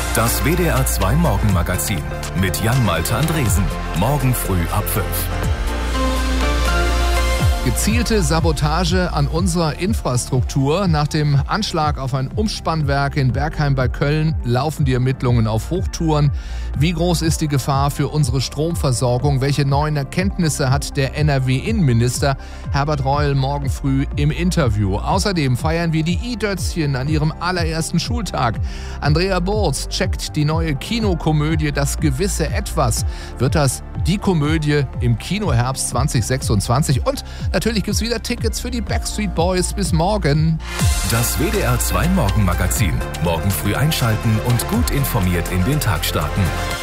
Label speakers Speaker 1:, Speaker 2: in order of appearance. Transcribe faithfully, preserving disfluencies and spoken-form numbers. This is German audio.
Speaker 1: Das W D R zwei Morgenmagazin mit Jan-Malte Andresen. Morgen früh ab fünf.
Speaker 2: Gezielte Sabotage an unserer Infrastruktur. Nach dem Anschlag auf ein Umspannwerk in Bergheim bei Köln laufen die Ermittlungen auf Hochtouren. Wie groß ist die Gefahr für unsere Stromversorgung? Welche neuen Erkenntnisse hat der N R W-Innenminister Herbert Reul morgen früh im Interview? Außerdem feiern wir die I-Dötzchen an ihrem allerersten Schultag. Andrea Burz checkt die neue Kinokomödie Das gewisse Etwas. Wird das die Komödie im Kinoherbst zwanzig sechsundzwanzig? Und natürlich gibt es wieder Tickets für die Backstreet Boys. Bis morgen.
Speaker 1: Das W D R zwei Morgenmagazin. Morgen früh einschalten und gut informiert in den Tag starten.